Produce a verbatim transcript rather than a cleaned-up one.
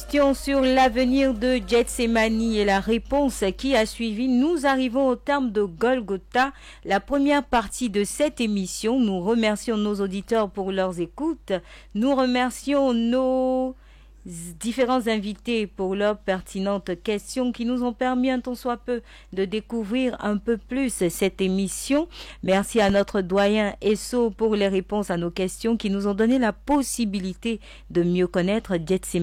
question sur l'avenir de Getsemani et la réponse qui a suivi. Nous arrivons au terme de Golgotha, la première partie de cette émission. Nous remercions nos auditeurs pour leurs écoutes. Nous remercions nos différents invités pour leurs pertinentes questions qui nous ont permis un tant soit peu de découvrir un peu plus cette émission. Merci à notre doyen Esso pour les réponses à nos questions qui nous ont donné la possibilité de mieux connaître Getsemani.